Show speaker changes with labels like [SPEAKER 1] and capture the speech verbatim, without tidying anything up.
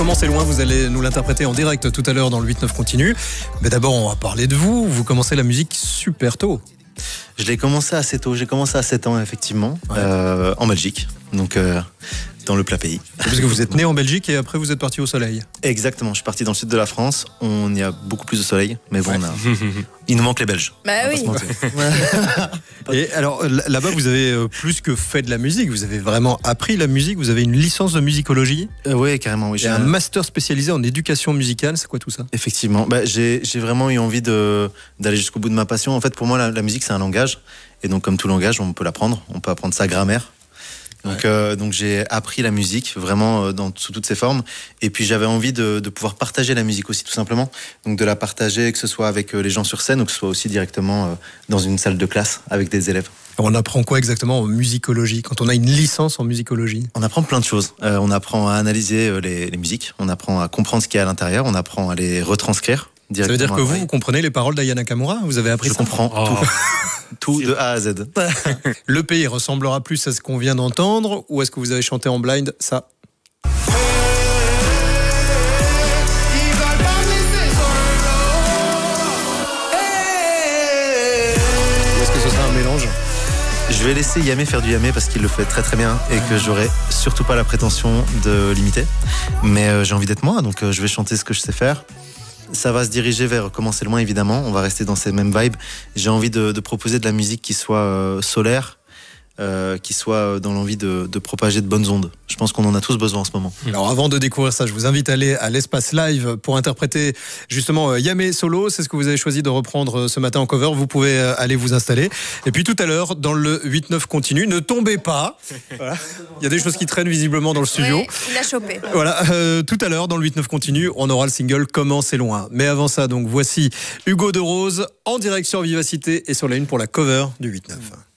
[SPEAKER 1] Comment c'est loin, vous allez nous l'interpréter en direct tout à l'heure dans le huit neuf continu. Mais d'abord, on va parler de vous. Vous commencez la musique super tôt.
[SPEAKER 2] Je l'ai commencé assez tôt. J'ai commencé à sept ans, effectivement,
[SPEAKER 1] ouais.
[SPEAKER 2] euh, en Belgique. Donc, euh, dans le plat pays.
[SPEAKER 1] Parce que vous êtes né en Belgique et après vous êtes parti au soleil.
[SPEAKER 2] Exactement. Je suis parti dans le sud de la France. On y a beaucoup plus de soleil. Mais bon, ouais. on a... il nous manque les Belges.
[SPEAKER 3] Bah oui.
[SPEAKER 1] Et alors, là-bas, vous avez plus que fait de la musique. Vous avez vraiment appris la musique. Vous avez une licence de musicologie.
[SPEAKER 2] Euh, oui, carrément. Oui,
[SPEAKER 1] j'ai un master spécialisé en éducation musicale. C'est quoi tout ça?
[SPEAKER 2] Effectivement. Bah, j'ai, j'ai vraiment eu envie de, d'aller jusqu'au bout de ma passion. En fait, pour moi, la, la musique, c'est un langage. Et donc, comme tout langage, on peut l'apprendre. On peut apprendre sa grammaire. Donc, ouais. euh, donc j'ai appris la musique vraiment euh, dans, sous toutes ses formes. Et puis j'avais envie de, de pouvoir partager la musique aussi, tout simplement. Donc de la partager, que ce soit avec euh, les gens sur scène ou que ce soit aussi directement euh, dans une salle de classe avec des élèves.
[SPEAKER 1] On apprend quoi exactement en musicologie quand on a une licence en musicologie?
[SPEAKER 2] On apprend plein de choses. Euh, on apprend à analyser euh, les, les musiques, on apprend à comprendre ce qu'il y a à l'intérieur, on apprend à les retranscrire.
[SPEAKER 1] Ça veut dire que vous, vous comprenez les paroles d'Aya Nakamura? Vous avez appris
[SPEAKER 2] Je
[SPEAKER 1] ça?
[SPEAKER 2] comprends oh. tout. Tout de A à Z.
[SPEAKER 1] Le pays ressemblera plus à ce qu'on vient d'entendre ou est-ce que vous avez chanté en blind ça? Ou est-ce que ce sera un mélange?
[SPEAKER 2] Je vais laisser Yamé faire du Yamé parce qu'il le fait très très bien et que j'aurai surtout pas la prétention de l'imiter. Mais euh, j'ai envie d'être moi, donc euh, je vais chanter ce que je sais faire. Ça va se diriger vers Comment c'est loin, évidemment. On va rester dans ces mêmes vibes. J'ai envie de, de proposer de la musique qui soit euh, solaire, euh, qui soit dans l'envie de, de propager de bonnes ondes. Je pense qu'on en a tous besoin en ce moment.
[SPEAKER 1] Alors avant de découvrir ça, je vous invite à aller à l'espace live pour interpréter justement Yamé solo. C'est ce que vous avez choisi de reprendre ce matin en cover. Vous pouvez aller vous installer. Et puis tout à l'heure, dans le huit neuf continu, ne tombez pas. Voilà. Il y a des choses qui traînent visiblement dans le studio.
[SPEAKER 3] Oui, il a chopé.
[SPEAKER 1] Voilà. Euh, tout à l'heure, dans le huit neuf continu, on aura le single Comment c'est loin. Mais avant ça, donc voici Hugo de Rose en direct sur Vivacité et sur la une pour la cover du huit neuf.